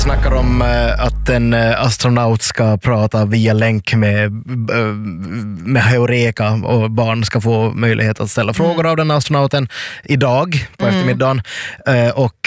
snackar om att en astronaut ska prata via länk med Heureka och barn ska få möjlighet att ställa frågor av den astronauten idag på eftermiddagen. Och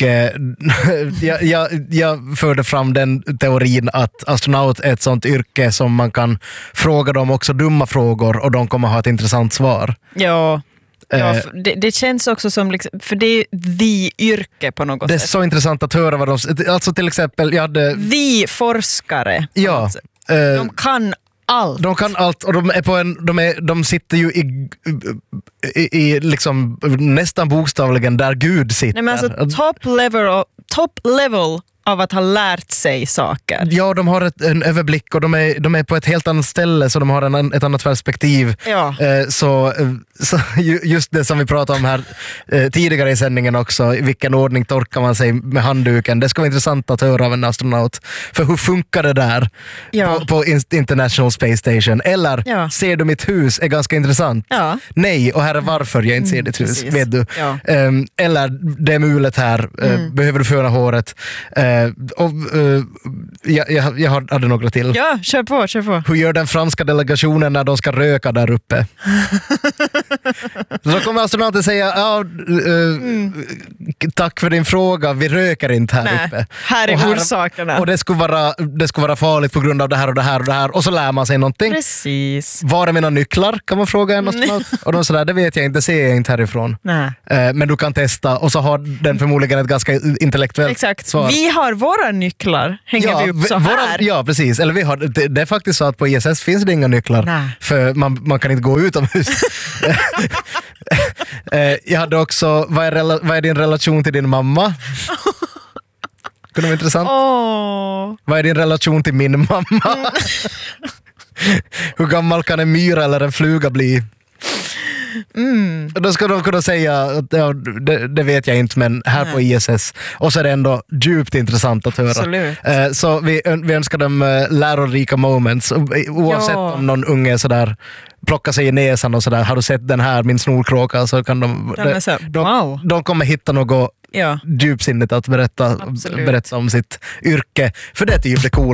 jag förde fram den teorin att astronaut är ett sånt yrke som man kan fråga dem också dumma frågor och de kommer ha ett intressant svar. Ja. Ja, det känns också som liksom, för det är the yrke på något sätt. Det är så intressant att höra vad de... Alltså till exempel, jag hade... The forskare. Ja. De kan allt. De kan allt och de är på de sitter ju i liksom nästan bokstavligen där Gud sitter. Nej, men alltså top level av att ha lärt sig saker. Ja, de har en överblick och de är på ett helt annat ställe så de har ett annat perspektiv. Ja. Så just det som vi pratade om här tidigare i sändningen också, i vilken ordning torkar man sig med handduken. Det ska vara intressant att höra av en astronaut. För hur funkar det där på International Space Station? Eller ser du mitt hus är ganska intressant. Ja. Nej, och här är varför jag inte ser ditt hus. Vet du? Ja. Eller det är mulet här. Behöver du föna håret? Jag hade några till. Ja, kör på. Hur gör den franska delegationen när de ska röka där uppe? Så kommer astronauten säga tack för din fråga, vi röker inte här uppe. Här är orsakerna. Och det skulle vara farligt på grund av det här och det här och det här. Och så lär man sig någonting. Precis. Var är mina nycklar? Kan man fråga en astronaut. Och de sådär, det vet jag inte, det ser jag inte härifrån. Nej. Men du kan testa och så har den förmodligen ett ganska intellektuellt svar. Vi har våra nycklar, hänger vi upp så här. Ja, precis. Eller det är faktiskt så att på ISS finns det inga nycklar. Nej. För man kan inte gå utomhus. Jag hade också, vad är din relation till din mamma? Kunde vara intressant. Vad är din relation till min mamma? Hur gammal kan en myra eller en fluga bli? Då ska de kunna säga att det vet jag inte, men här på ISS. Och så är det ändå djupt intressant att höra. Absolut. Så vi önskar dem lärorika moments. Oavsett om någon unge sådär plockar sig i näsan och sådär. Har du sett den här, min snorkråka? Så kan de kommer hitta något djupsinnigt att berätta om sitt yrke. För det är typ det coola.